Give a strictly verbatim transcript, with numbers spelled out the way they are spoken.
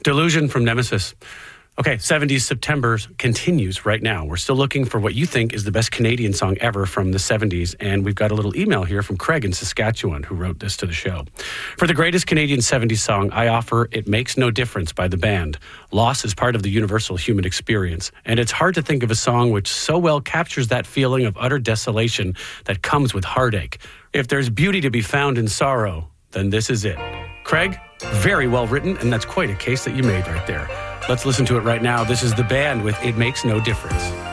Delusion from Nemesis. Okay, seventies September continues right now. We're still looking for what you think is the best Canadian song ever from the seventies, and we've got a little email here from Craig in Saskatchewan who wrote this to the show. For the greatest Canadian seventies song, I offer It Makes No Difference by the band. Loss is part of the universal human experience, and it's hard to think of a song which so well captures that feeling of utter desolation that comes with heartache. If there's beauty to be found in sorrow, then this is it. Craig, very well written, and that's quite a case that you made right there. Let's listen to it right now. This is the band with It Makes No Difference.